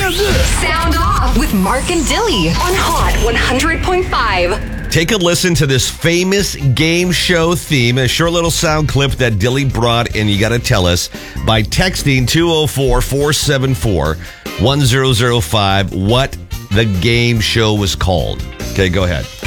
is this? Sound Off with Mark and Dilly on Hot 100.5. Take a listen to this famous game show theme, a short little sound clip that Dilly brought, and you got to tell us by texting 204-474-1005 what the game show was called. Okay, go ahead.